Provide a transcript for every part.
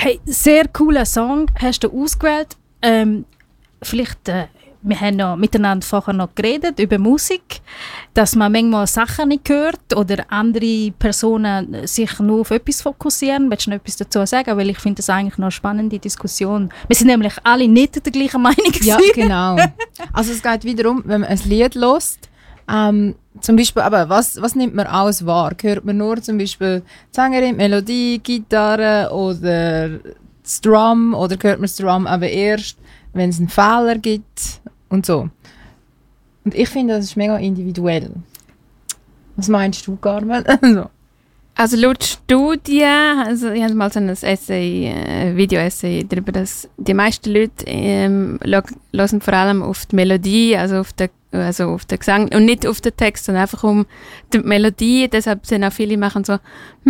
Hey, sehr cooler Song hast du ausgewählt. Vielleicht, wir haben noch miteinander vorher noch geredet über Musik, dass man manchmal Sachen nicht hört oder andere Personen sich nur auf etwas fokussieren. Willst du noch etwas dazu sagen? Weil ich finde das eigentlich noch eine spannende Diskussion. Wir sind nämlich alle nicht der gleichen Meinung gewesen. Ja, genau. Also es geht wiederum, wenn man ein Lied hört, zum Beispiel, aber was nimmt man alles wahr? Hört man nur zum Beispiel die Sängerin, Melodie, Gitarre oder das Drum, oder hört man das Drum aber erst, wenn es einen Fehler gibt und so. Und ich finde, das ist mega individuell. Was meinst du, Carmen? Also laut Studien, also ich habe mal so ein Video-Essay darüber, dass die meisten Leute hören vor allem auf die Melodie, also auf den Gesang und nicht auf den Text, sondern einfach um die Melodie. Deshalb sind auch viele machen so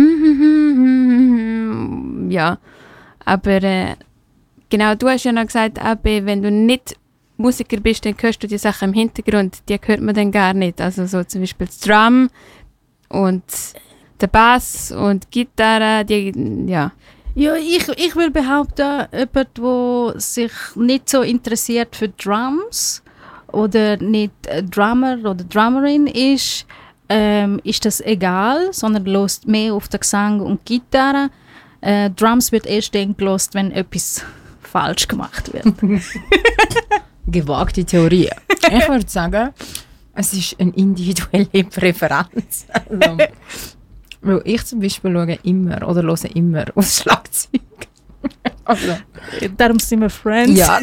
ja. Aber genau, du hast ja noch gesagt, wenn du nicht Musiker bist, dann hörst du die Sachen im Hintergrund, die hört man dann gar nicht. Also so zum Beispiel das Drum und der Bass und die Gitarre, ja. Ja, ich will behaupten, jemand, der sich nicht so interessiert für Drums oder nicht Drummer oder Drummerin ist das egal, sondern hört mehr auf den Gesang und Gitarre. Drums wird erst dann gehört, wenn etwas falsch gemacht wird. Gewagte Theorie. Ich würde sagen, es ist eine individuelle Präferenz. Also, weil ich zum Beispiel höre immer aufs Schlagzeug. Also. Darum sind wir Friends. Ja.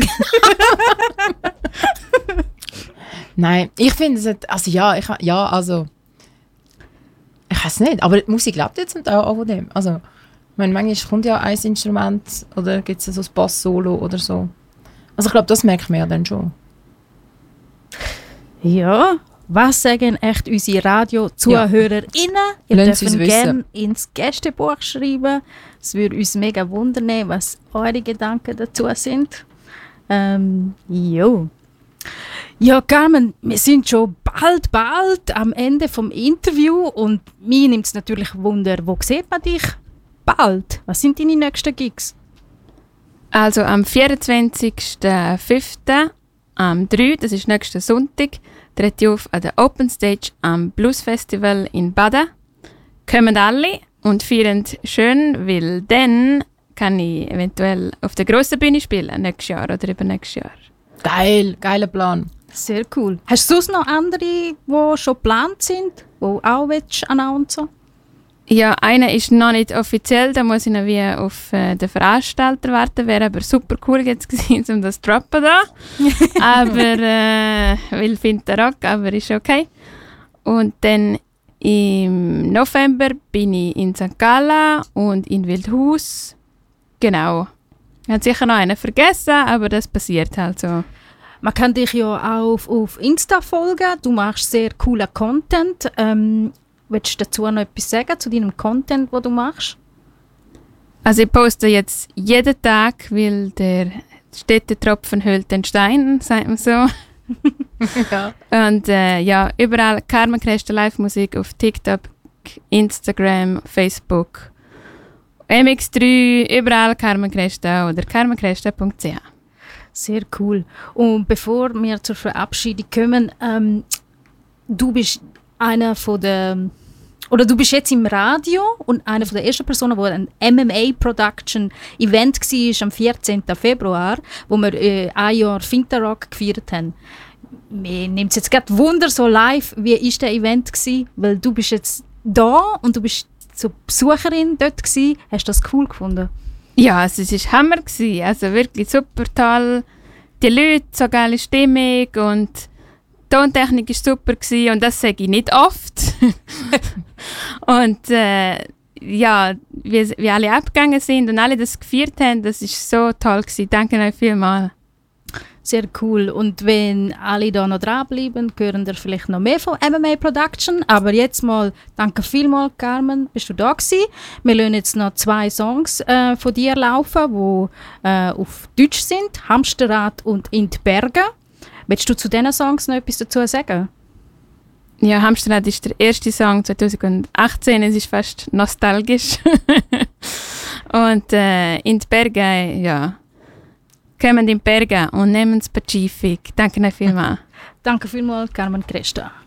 Nein, ich finde es, also ich weiß nicht, aber die Musik lebt jetzt und auch von dem. Also, ich meine, manchmal kommt ja ein Instrument oder gibt es so ein Bass-Solo oder so. Also ich glaube, das merkt man ja dann schon. Ja, was sagen echt unsere Radio-ZuhörerInnen? Ihr dürft gerne ins Gästebuch schreiben. Es würde uns mega wundern, was eure Gedanken dazu sind. Jo. Ja, Carmen, wir sind schon bald am Ende vom Interview und mir nimmt es natürlich Wunder, wo sieht man dich bald? Was sind deine nächsten Gigs? Also am 24.05. am 3, das ist nächsten Sonntag, trete ich auf an der Open Stage am Blues Festival in Baden. Kommen alle und feiern schön, weil dann kann ich eventuell auf der grossen Bühne spielen, nächstes Jahr oder übernächstes Jahr. Geil, geiler Plan. Sehr cool. Hast du sonst noch andere, die schon geplant sind, die auch announcen? Ja, einer ist noch nicht offiziell, da muss ich noch wie auf den Veranstalter warten. Wäre aber super cool jetzt gewesen, um das zu droppen da. Aber, weil ich finde den Rock, aber ist okay. Und dann im November bin ich in St. Gallen und in Wildhaus. Genau. Ich habe sicher noch einen vergessen, aber das passiert halt so. Man kann dich ja auch auf Insta folgen. Du machst sehr coolen Content. Willst du dazu noch etwas sagen, zu deinem Content, den du machst? Also ich poste jetzt jeden Tag, weil der Städtetropfen hüllt den Stein, sagt man so. Ja. Und ja, überall Carmen Kresta Live-Musik auf TikTok, Instagram, Facebook, MX3, überall Carmen Kresta oder carmenkresta.ch. Sehr cool. Und bevor wir zur Verabschiedung kommen, du bist einer von der, oder du bist jetzt im Radio und eine von der ersten Personen, die ein MMA-Production-Event war am 14. Februar, wo wir ein Jahr Fintarock gefeiert haben. Mir nimmt es jetzt gerade Wunder so live, wie war der Event gewesen? Weil du bist jetzt da und du bist so Besucherin dort gewesen. Hast du das cool gefunden? Ja, also es war Hammer gewesen. Also wirklich super toll. Die Leute, so geile Stimmung und die Tontechnik war super gewesen und das sage ich nicht oft. Und ja, wie alle abgegangen sind und alle das gefeiert haben, das war so toll gewesen. Danke euch vielmals. Sehr cool. Und wenn alle da noch dranbleiben, hören wir vielleicht noch mehr von MMA Production. Aber jetzt mal, danke vielmals, Carmen, bist du da gewesen. Wir lassen jetzt noch 2 Songs von dir laufen, die auf Deutsch sind. Hamsterrad und In die Berge. Willst du zu diesen Songs noch etwas dazu sagen? Ja, Hamsterrad ist der erste Song 2018. Es ist fast nostalgisch. Und in die Berge, ja, kommen in die Berge und nehmen das Pazifik. Danke euch vielmals. Danke vielmals, Carmen Cresta.